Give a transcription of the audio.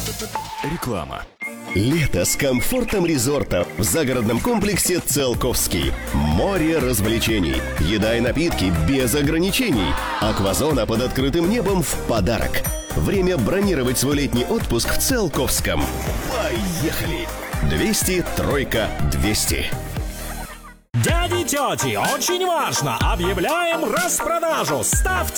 Реклама. Лето с комфортом резорта в загородном комплексе Циолковский. Море развлечений, еда и напитки без ограничений. Аквазона под открытым небом в подарок. Время бронировать свой летний отпуск в Циолковском. Поехали! 200 3 200. Дяди, тети, очень важно! Объявляем распродажу! Ставьте